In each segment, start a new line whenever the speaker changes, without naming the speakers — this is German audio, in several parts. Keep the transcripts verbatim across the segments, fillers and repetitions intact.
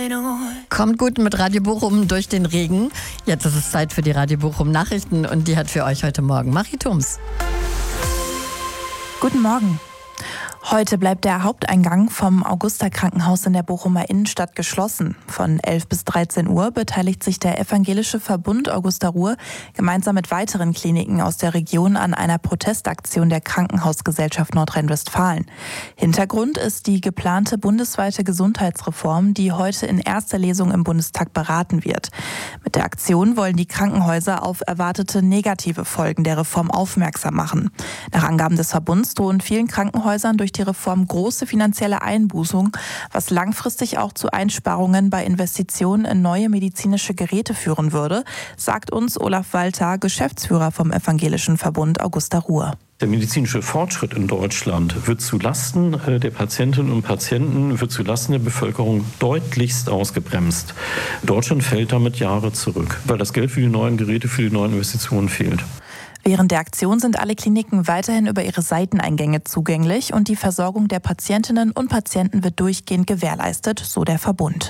Kommt gut mit Radio Bochum durch den Regen. Jetzt ist es Zeit für die Radio Bochum Nachrichten und die hat für euch heute Morgen Marie Thoms.
Guten Morgen. Heute bleibt der Haupteingang vom Augusta-Krankenhaus in der Bochumer Innenstadt geschlossen. Von elf bis dreizehn Uhr beteiligt sich der Evangelische Verbund Augusta-Ruhr gemeinsam mit weiteren Kliniken aus der Region an einer Protestaktion der Krankenhausgesellschaft Nordrhein-Westfalen. Hintergrund ist die geplante bundesweite Gesundheitsreform, die heute in erster Lesung im Bundestag beraten wird. Mit der Aktion wollen die Krankenhäuser auf erwartete negative Folgen der Reform aufmerksam machen. Nach Angaben des Verbunds drohen vielen Krankenhäusern durch die Reform große finanzielle Einbußungen, was langfristig auch zu Einsparungen bei Investitionen in neue medizinische Geräte führen würde, sagt uns Olaf Walter, Geschäftsführer vom Evangelischen Verbund Augusta-Ruhr.
Der medizinische Fortschritt in Deutschland wird zulasten der Patientinnen und Patienten, wird zulasten der Bevölkerung deutlichst ausgebremst. Deutschland fällt damit Jahre zurück, weil das Geld für die neuen Geräte, für die neuen Investitionen fehlt.
Während der Aktion sind alle Kliniken weiterhin über ihre Seiteneingänge zugänglich und die Versorgung der Patientinnen und Patienten wird durchgehend gewährleistet, so der Verbund.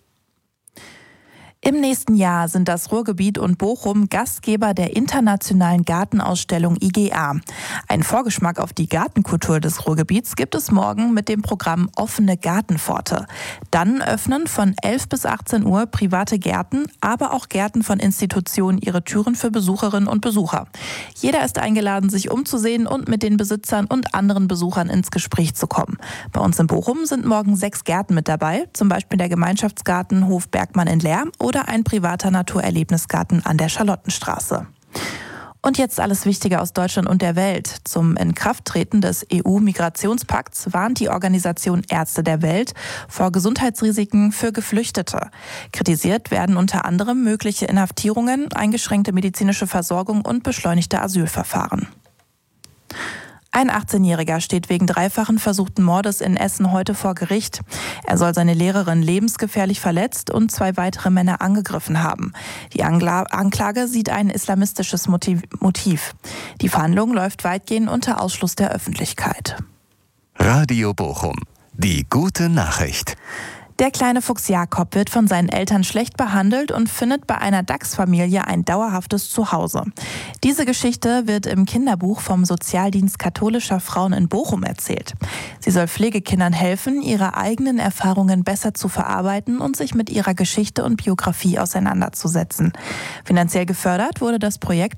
Im nächsten Jahr sind das Ruhrgebiet und Bochum Gastgeber der internationalen Gartenausstellung I G A. Ein Vorgeschmack auf die Gartenkultur des Ruhrgebiets gibt es morgen mit dem Programm Offene Gartenpforte. Dann öffnen von elf bis achtzehn Uhr private Gärten, aber auch Gärten von Institutionen ihre Türen für Besucherinnen und Besucher. Jeder ist eingeladen, sich umzusehen und mit den Besitzern und anderen Besuchern ins Gespräch zu kommen. Bei uns in Bochum sind morgen sechs Gärten mit dabei, zum Beispiel der Gemeinschaftsgarten Hof Bergmann in Leer oder ein privater Naturerlebnisgarten an der Charlottenstraße. Und jetzt alles Wichtige aus Deutschland und der Welt. Zum Inkrafttreten des E U-Migrationspakts warnt die Organisation Ärzte der Welt vor Gesundheitsrisiken für Geflüchtete. Kritisiert werden unter anderem mögliche Inhaftierungen, eingeschränkte medizinische Versorgung und beschleunigte Asylverfahren. Ein achtzehnjähriger steht wegen dreifachen versuchten Mordes in Essen heute vor Gericht. Er soll seine Lehrerin lebensgefährlich verletzt und zwei weitere Männer angegriffen haben. Die Angla- Anklage sieht ein islamistisches Motiv. Die Verhandlung läuft weitgehend unter Ausschluss der Öffentlichkeit.
Radio Bochum. Die gute Nachricht.
Der kleine Fuchs Jakob wird von seinen Eltern schlecht behandelt und findet bei einer Dachsfamilie ein dauerhaftes Zuhause. Diese Geschichte wird im Kinderbuch vom Sozialdienst katholischer Frauen in Bochum erzählt. Sie soll Pflegekindern helfen, ihre eigenen Erfahrungen besser zu verarbeiten und sich mit ihrer Geschichte und Biografie auseinanderzusetzen. Finanziell gefördert wurde das Projekt